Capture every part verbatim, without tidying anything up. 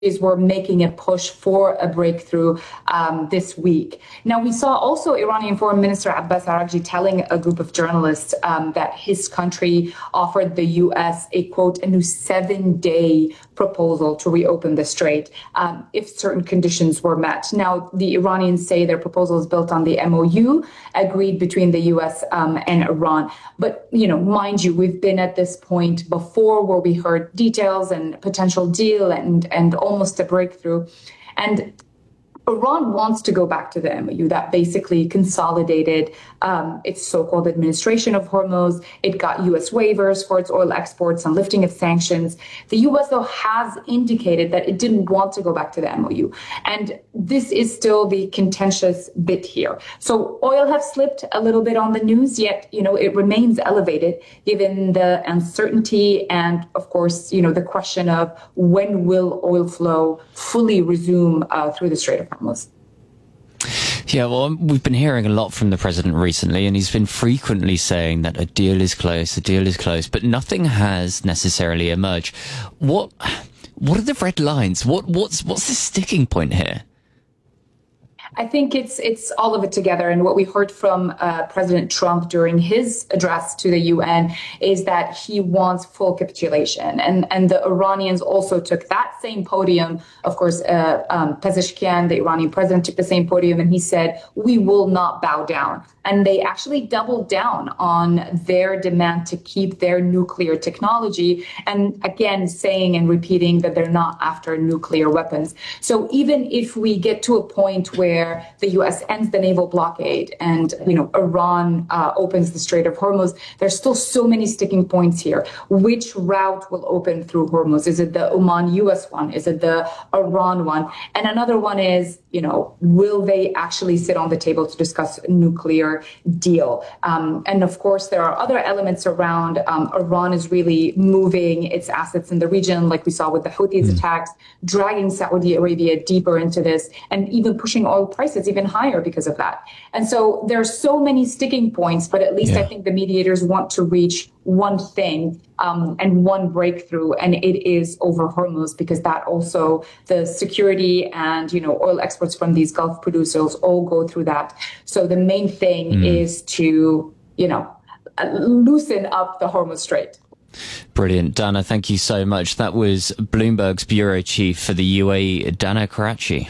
were making a push for a breakthrough um, this week. Now, we saw also Iranian Foreign Minister Abbas Araghchi telling a group of journalists um, that his country offered the U S a, quote, a new seven-day proposal to reopen the strait um, if certain conditions were met. Now, the Iranians say their proposal is built on the M O U agreed between the U S um, and Iran. But, you know, mind you, we've been at this point before where we heard details and potential deal and, and almost a breakthrough. And Iran wants to go back to the M O U that basically consolidated um, its so-called administration of Hormuz. It got U S waivers for its oil exports and lifting of sanctions. The U S, though, has indicated that it didn't want to go back to the M O U. And this is still the contentious bit here. So oil has slipped a little bit on the news, yet, you know, it remains elevated given the uncertainty and, of course, you know, the question of when will oil flow fully resume uh, through the Strait of Hormuz. Yeah, well, we've been hearing a lot from the president recently, and he's been frequently saying that a deal is close, a deal is close, but nothing has necessarily emerged. What what are the red lines? What what's what's the sticking point here? I think it's it's all of it together. And what we heard from uh, President Trump during his address to the U N is that he wants full capitulation. And and the Iranians also took that same podium. Of course, uh, um, Pezeshkian, the Iranian president, took the same podium, and he said, we will not bow down. And they actually doubled down on their demand to keep their nuclear technology. And again, saying and repeating that they're not after nuclear weapons. So even if we get to a point where the U S ends the naval blockade and, you know, Iran uh, opens the Strait of Hormuz, there's still so many sticking points here. Which route will open through Hormuz? Is it the Oman U S one? Is it the Iran one? And another one is, you know, will they actually sit on the table to discuss a nuclear deal? Um, and of course, there are other elements around um, Iran is really moving its assets in the region, like we saw with the Houthis mm. attacks, dragging Saudi Arabia deeper into this, and even pushing oil prices even higher because of that. And so there are so many sticking points, but at least yeah. I think the mediators want to reach one thing um, and one breakthrough, and it is over Hormuz, because that also the security and, you know, oil exports from these Gulf producers all go through that. So the main thing mm. is to, you know, loosen up the Hormuz Strait. Brilliant. Dana, thank you so much. That was Bloomberg's bureau chief for the U A E, Dana Karachi.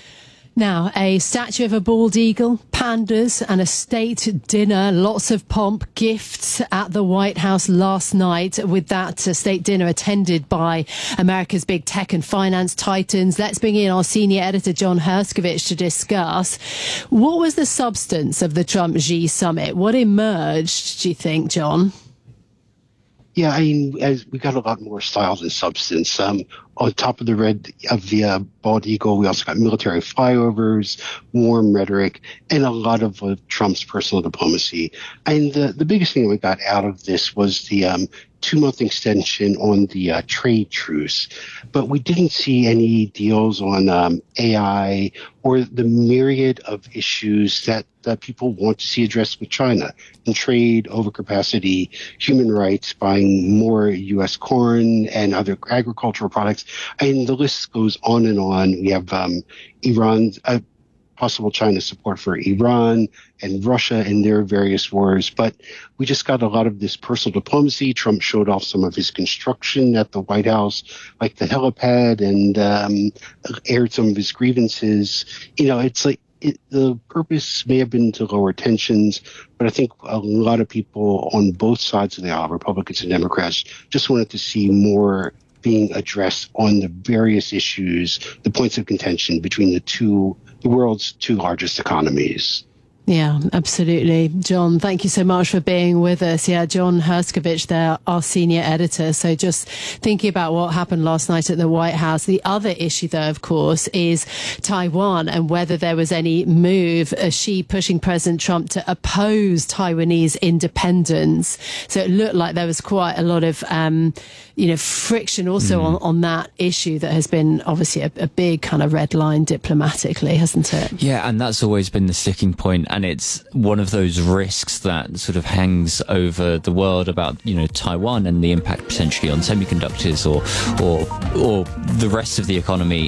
Now, a statue of a bald eagle, pandas and a state dinner, lots of pomp, gifts at the White House last night, with that uh, state dinner attended by America's big tech and finance titans. Let's bring in our senior editor, John Herskovich, to discuss. What was the substance of the Trump-Xi summit? What emerged, do you think, John? Yeah, I mean, as we got a lot more style than substance. Um, on top of the red of the uh, bald eagle, we also got military flyovers, warm rhetoric, and a lot of uh, Trump's personal diplomacy. And the the biggest thing that we got out of this was the um, two-month extension on the uh, trade truce. But we didn't see any deals on um, A I or the myriad of issues that, that people want to see addressed with China, in trade, overcapacity, human rights, buying more U S corn and other agricultural products. And the list goes on and on. We have um, Iran's uh, possible China support for Iran and Russia in their various wars. But we just got a lot of this personal diplomacy. Trump showed off some of his construction at the White House, like the helipad, and um, aired some of his grievances. You know, it's like it, the purpose may have been to lower tensions, but I think a lot of people on both sides of the aisle, Republicans and Democrats, just wanted to see more being addressed on the various issues, the points of contention between the two, the world's two largest economies. Yeah, absolutely. John, thank you so much for being with us. Yeah, John Herskovich there, our senior editor. So just thinking about what happened last night at the White House. The other issue, though, of course, is Taiwan and whether there was any move, uh, Xi pushing President Trump to oppose Taiwanese independence. So it looked like there was quite a lot of, um, you know, friction also mm. on, on that issue that has been obviously a, a big kind of red line diplomatically, hasn't it? Yeah, and that's always been the sticking point. And and it's one of those risks that sort of hangs over the world about, you know, Taiwan and the impact potentially on semiconductors or or or the rest of the economy